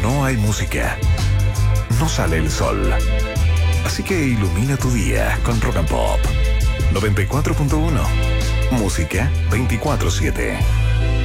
no hay música, no sale el sol. Así que ilumina tu día con Rock and Pop 94.1. Música 24/7.